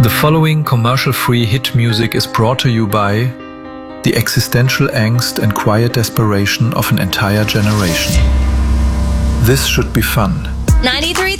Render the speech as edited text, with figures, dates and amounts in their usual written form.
The following commercial-free hit music is brought to you by the existential angst and quiet desperation of an entire generation. This should be fun. 93.3